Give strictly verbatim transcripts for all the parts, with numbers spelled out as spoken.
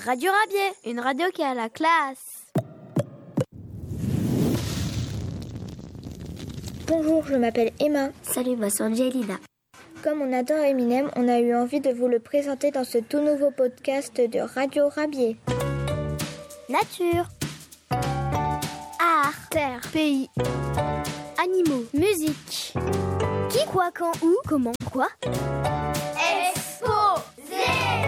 Radio Rabier, une radio qui a la classe. Bonjour, je m'appelle Emma. Salut, moi c'est Angelina. Comme on adore Eminem, on a eu envie de vous le présenter dans ce tout nouveau podcast de Radio Rabier. Nature, art, terre, pays, animaux, musique. Qui, quoi, quand, où, comment, quoi. Exposé.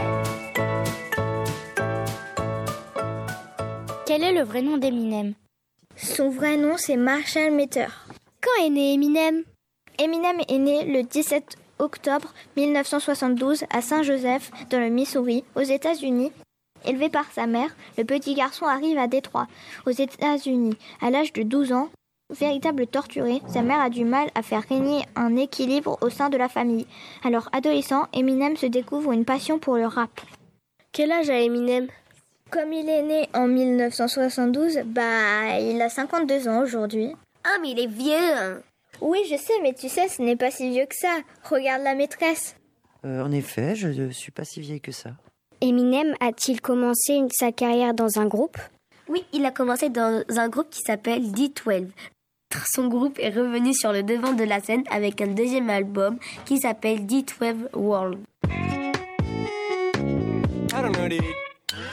Quel est le vrai nom d'Eminem? Son vrai nom, c'est Marshall Mathers. Quand est né Eminem? Eminem est né le dix-sept octobre mille neuf cent soixante-douze à Saint-Joseph, dans le Missouri, aux États-Unis. Élevé par sa mère, le petit garçon arrive à Détroit, aux États-Unis, à l'âge de douze ans. Véritable torturé, sa mère a du mal à faire régner un équilibre au sein de la famille. Alors, adolescent, Eminem se découvre une passion pour le rap. Quel âge a Eminem? Comme il est né en mille neuf cent soixante-douze, bah, il a cinquante-deux ans aujourd'hui. Ah, mais il est vieux. Oui, je sais, mais tu sais, ce n'est pas si vieux que ça. Regarde la maîtresse. Euh, en effet, je ne suis pas si vieille que ça. Eminem a-t-il commencé sa carrière dans un groupe? Oui, il a commencé dans un groupe qui s'appelle D douze. Son groupe est revenu sur le devant de la scène avec un deuxième album qui s'appelle D douze World. I don't know, dude.